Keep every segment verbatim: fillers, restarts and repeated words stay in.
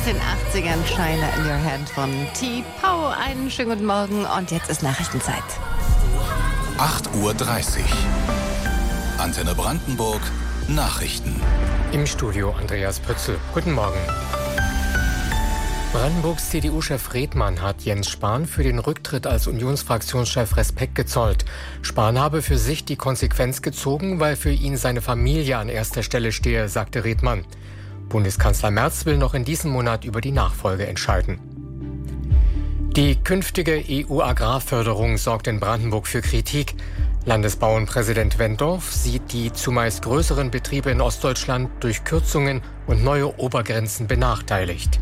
aus den achtzigern, China in Your Hand von T-Pow. Einen schönen guten Morgen und jetzt ist Nachrichtenzeit. acht Uhr dreißig. Antenne Brandenburg, Nachrichten. Im Studio Andreas Pötzl. Guten Morgen. Brandenburgs C D U-Chef Redmann hat Jens Spahn für den Rücktritt als Unionsfraktionschef Respekt gezollt. Spahn habe für sich die Konsequenz gezogen, weil für ihn seine Familie an erster Stelle stehe, sagte Redmann. Bundeskanzler Merz will noch in diesem Monat über die Nachfolge entscheiden. Die künftige E U-Agrarförderung sorgt in Brandenburg für Kritik. Landesbauernpräsident Wendorf sieht die zumeist größeren Betriebe in Ostdeutschland durch Kürzungen und neue Obergrenzen benachteiligt.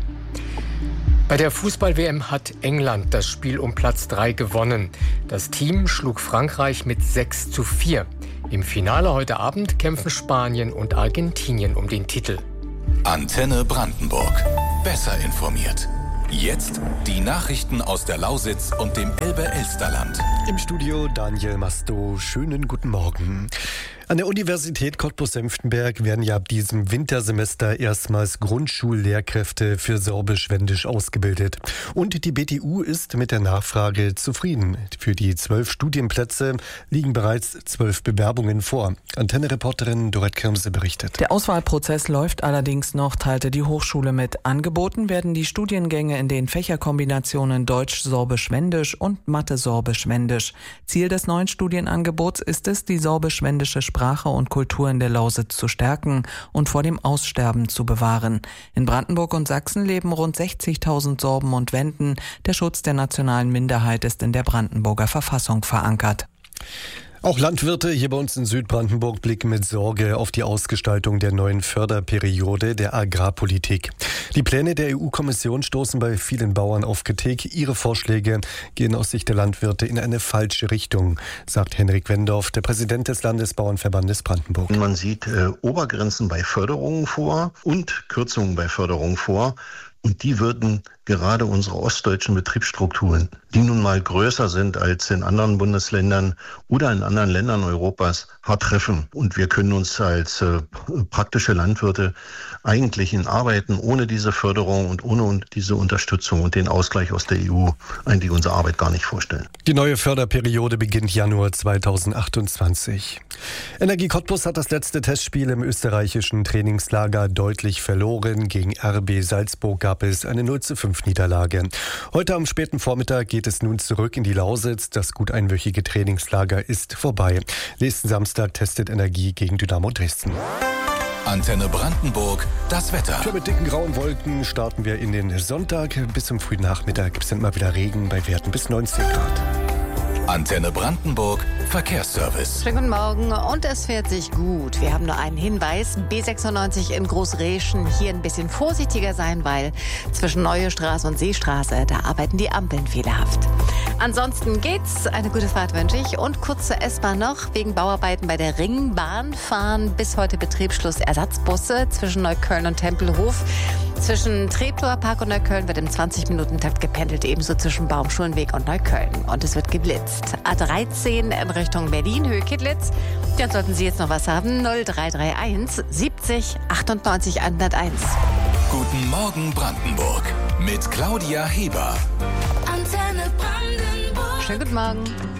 Bei der Fußball-W M hat England das Spiel um Platz drei gewonnen. Das Team schlug Frankreich mit sechs zu vier. Im Finale heute Abend kämpfen Spanien und Argentinien um den Titel. Antenne Brandenburg. Besser informiert. Jetzt die Nachrichten aus der Lausitz und dem Elbe-Elsterland. Im Studio Daniel Masto. Schönen guten Morgen. An der Universität Cottbus-Senftenberg werden ja ab diesem Wintersemester erstmals Grundschullehrkräfte für Sorbisch-Wendisch ausgebildet. Und die B T U ist mit der Nachfrage zufrieden. Für die zwölf Studienplätze liegen bereits zwölf Bewerbungen vor. Antenne-Reporterin Dorette Kirmse berichtet. Der Auswahlprozess läuft allerdings noch, teilte die Hochschule mit. Angeboten werden die Studiengänge in den Fächerkombinationen Deutsch-Sorbisch-Wendisch und Mathe-Sorbisch-Wendisch. Ziel des neuen Studienangebots ist es, die sorbisch-wendische Sprache Sprache und Kultur in der Lausitz zu stärken und vor dem Aussterben zu bewahren. In Brandenburg und Sachsen leben rund sechzigtausend Sorben und Wenden. Der Schutz der nationalen Minderheit ist in der Brandenburger Verfassung verankert. Auch Landwirte hier bei uns in Südbrandenburg blicken mit Sorge auf die Ausgestaltung der neuen Förderperiode der Agrarpolitik. Die Pläne der E U-Kommission stoßen bei vielen Bauern auf Kritik. Ihre Vorschläge gehen aus Sicht der Landwirte in eine falsche Richtung, sagt Henrik Wendorf, der Präsident des Landesbauernverbandes Brandenburg. Man sieht äh, Obergrenzen bei Förderungen vor und Kürzungen bei Förderungen vor. Und die würden gerade unsere ostdeutschen Betriebsstrukturen, die nun mal größer sind als in anderen Bundesländern oder in anderen Ländern Europas, hart treffen. Und wir können uns als äh, praktische Landwirte eigentlich in Arbeiten ohne diese Förderung und ohne diese Unterstützung und den Ausgleich aus der E U eigentlich unsere Arbeit gar nicht vorstellen. Die neue Förderperiode beginnt Januar zweitausendachtundzwanzig. Energie Cottbus hat das letzte Testspiel im österreichischen Trainingslager deutlich verloren. Gegen R B Salzburg gab es eine null zu fünf Niederlage. Heute am späten Vormittag geht es nun zurück in die Lausitz. Das gut einwöchige Trainingslager ist vorbei. Nächsten Samstag testet Energie gegen Dynamo Dresden. Antenne Brandenburg, das Wetter. Für mit dicken grauen Wolken starten wir in den Sonntag. Bis zum frühen Nachmittag gibt es dann immer wieder Regen bei Werten bis neunzehn Grad. Antenne Brandenburg, Verkehrsservice. Schönen guten Morgen und es fährt sich gut. Wir haben nur einen Hinweis. B sechsundneunzig in Großreschen. Hier ein bisschen vorsichtiger sein, weil zwischen Neue Straße und Seestraße, da arbeiten die Ampeln fehlerhaft. Ansonsten geht's. Eine gute Fahrt wünsche ich. Und kurz zur S-Bahn noch. Wegen Bauarbeiten bei der Ringbahn fahren bis heute Betriebsschluss Ersatzbusse zwischen Neukölln und Tempelhof. Zwischen Treptower Park und Neukölln wird im zwanzig-Minuten-Takt gependelt, ebenso zwischen Baumschulenweg und Neukölln. Und es wird geblitzt. A dreizehn in Richtung Berlin, Höhe Kittlitz. Dann sollten Sie jetzt noch was haben. null drei drei eins siebzig achtundneunzig hunderteins. Guten Morgen Brandenburg mit Claudia Heber. Antenne Brandenburg. Schönen guten Morgen.